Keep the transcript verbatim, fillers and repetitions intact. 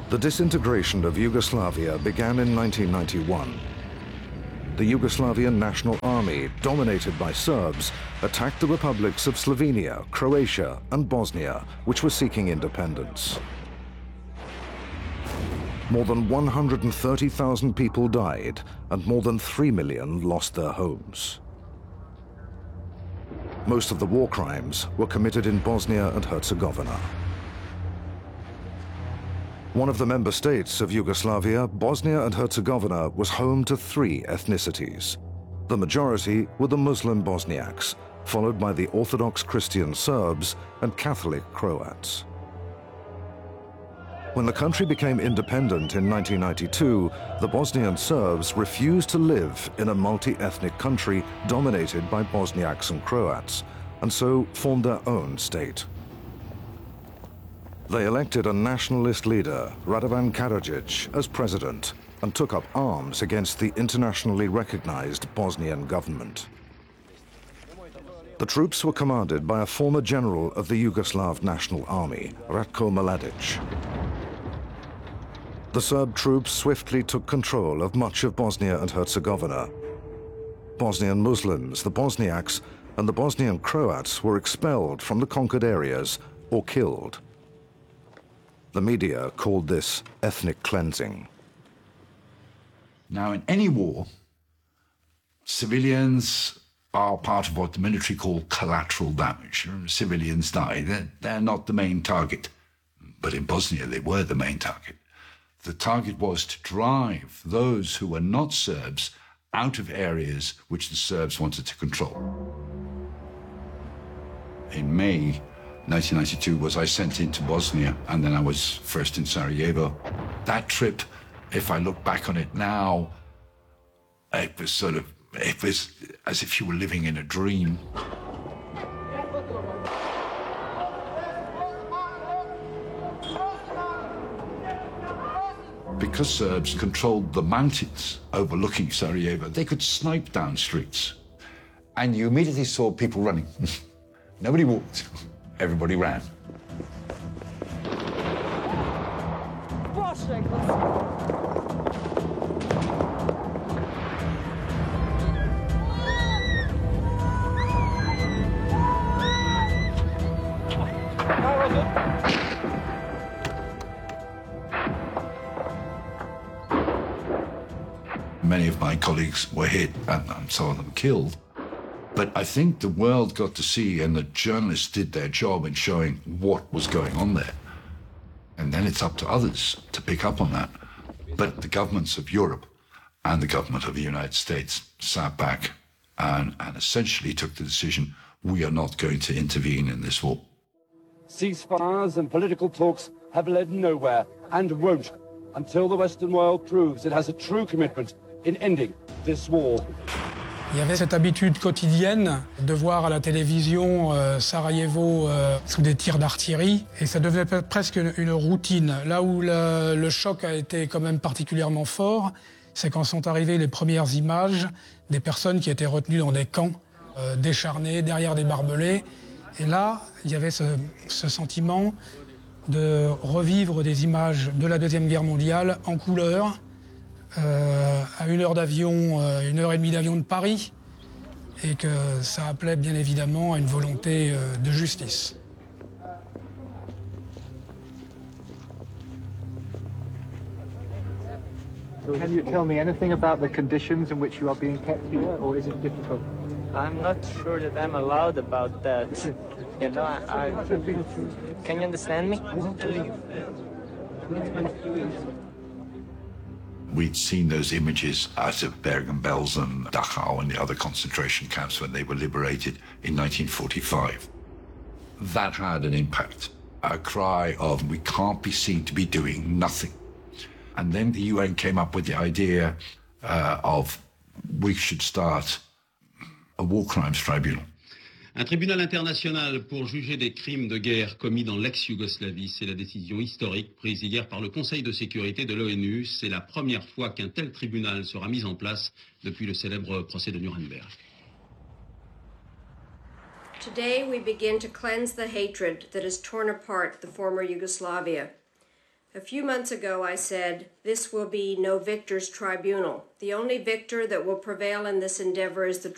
The disintegration of Yugoslavia began in nineteen ninety-one. The Yugoslavian National Army, dominated by Serbs, attacked the republics of Slovenia, Croatia, and Bosnia, which were seeking independence. More than one hundred thirty thousand people died, and more than three million lost their homes. Most of the war crimes were committed in Bosnia and Herzegovina. One of the member states of Yugoslavia, Bosnia and Herzegovina, was home to three ethnicities. The majority were the Muslim Bosniaks, followed by the Orthodox Christian Serbs and Catholic Croats. When the country became independent in nineteen ninety-two, the Bosnian Serbs refused to live in a multi-ethnic country dominated by Bosniaks and Croats, and so formed their own state. They elected a nationalist leader, Radovan Karadzic, as president and took up arms against the internationally recognized Bosnian government. The troops were commanded by a former general of the Yugoslav National Army, Ratko Mladic. The Serb troops swiftly took control of much of Bosnia and Herzegovina. Bosnian Muslims, the Bosniaks, and the Bosnian Croats were expelled from the conquered areas or killed. The media called this ethnic cleansing. Now, in any war, civilians are part of what the military call collateral damage. Civilians die. They're, they're not the main target. But in Bosnia, they were the main target. The target was to drive those who were not Serbs out of areas which the Serbs wanted to control. In May nineteen ninety-two was I sent into Bosnia, and then I was first in Sarajevo. That trip, if I look back on it now, it was sort of, it was as if you were living in a dream. Because Serbs controlled the mountains overlooking Sarajevo, they could snipe down streets. And you immediately saw people running. Nobody walked. Everybody ran. Many of my colleagues were hit and, and some of them killed. But I think the world got to see, and the journalists did their job in showing what was going on there. And then it's up to others to pick up on that. But the governments of Europe and the government of the United States sat back and, and essentially took the decision, we are not going to intervene in this war. Ceasefires and political talks have led nowhere and won't until the Western world proves it has a true commitment in ending this war. Il y avait cette habitude quotidienne de voir à la télévision euh, Sarajevo euh, sous des tirs d'artillerie, et ça devenait presque une, une routine. Là où le, le choc a été quand même particulièrement fort, c'est quand sont arrivées les premières images des personnes qui étaient retenues dans des camps, euh, décharnés, derrière des barbelés. Et là, il y avait ce, ce sentiment de revivre des images de la Deuxième Guerre mondiale en couleur, Euh, à une heure d'avion, euh, une heure et demie d'avion de Paris, et que ça appelait bien évidemment à une volonté euh, de justice. Can you tell me anything about the conditions in which you are being kept here, or is it difficult? I'm not sure that I'm allowed about that. You know, I, I, can you understand me? We'd seen those images out of Bergen-Belsen, Dachau, and the other concentration camps when they were liberated in nineteen forty-five. That had an impact, a cry of, we can't be seen to be doing nothing. And then the U N came up with the idea uh, of we should start a war crimes tribunal. Un tribunal international pour juger des crimes de guerre commis dans l'ex-Yougoslavie, c'est la décision historique prise hier par le Conseil de sécurité de l'ONU. C'est la première fois qu'un tel tribunal sera mis en place depuis le célèbre procès de Nuremberg. Today we begin to cleanse the hatred that has torn apart the former Yugoslavia. A few months ago, I said, this will be no victor's tribunal. The only victor that will prevail in this endeavor is the